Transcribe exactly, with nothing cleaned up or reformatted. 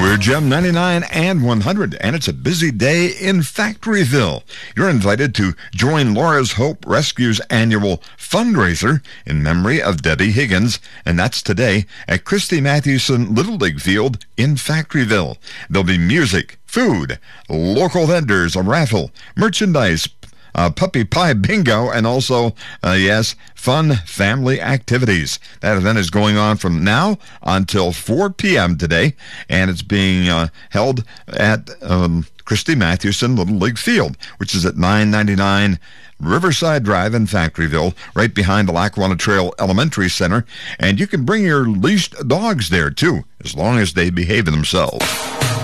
We're Gem ninety-nine and one hundred, and it's a busy day in Factoryville. You're invited to join Laura's Hope Rescue's annual fundraiser in memory of Debbie Higgins, and that's today at Christy Mathewson Little League Field in Factoryville. There'll be music, food, local vendors, a raffle, merchandise, Uh, puppy pie bingo, and also, uh, yes, fun family activities. That event is going on from now until four p.m. today, and it's being uh, held at um, Christy Mathewson Little League Field, which is at nine ninety-nine Riverside Drive in Factoryville, right behind the Lackawanna Trail Elementary Center. And you can bring your leashed dogs there, too, as long as they behave themselves.